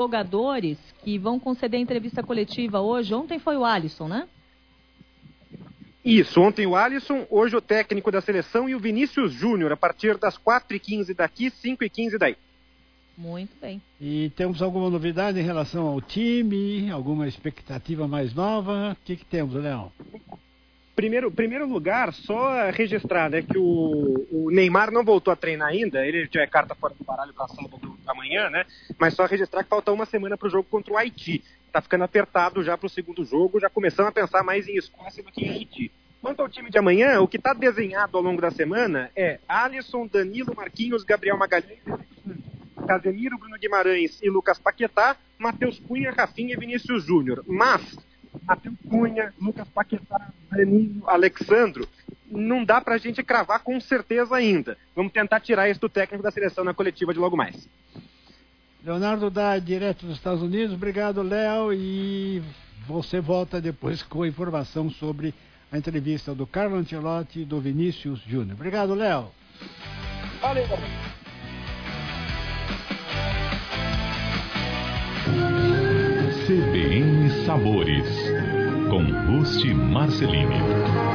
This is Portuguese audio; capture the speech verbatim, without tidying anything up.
jogadores que vão conceder entrevista coletiva hoje. Ontem foi o Alisson, né? Isso, ontem o Alisson, hoje o técnico da seleção e o Vinícius Júnior, a partir das quatro e quinze daqui, cinco e quinze daí. Muito bem. E temos alguma novidade em relação ao time? Alguma expectativa mais nova? O que, que temos, Léo? Primeiro, primeiro lugar, só registrar, né, que o, o Neymar não voltou a treinar ainda, ele já é carta fora do baralho para sábado amanhã, né? Mas só registrar que falta uma semana para o jogo contra o Haiti. Tá ficando apertado já para o segundo jogo, já começamos a pensar mais em Escócia do que em Haiti. Quanto ao time de amanhã, o que está desenhado ao longo da semana é Alisson, Danilo, Marquinhos, Gabriel Magalhães, Casemiro, Bruno Guimarães e Lucas Paquetá, Matheus Cunha, Rafinha e Vinícius Júnior. Mas Matheus Cunha, Lucas Paquetá, Danilo, Alexandro, não dá pra gente cravar com certeza ainda. Vamos tentar tirar isso do técnico da seleção na coletiva de logo mais. Leonardo Dá, direto dos Estados Unidos. Obrigado, Léo. E você volta depois com informação sobre a entrevista do Carlo Ancelotti e do Vinícius Júnior. Obrigado, Léo. Valeu. C B N Sabores, com Rusti Marcelini.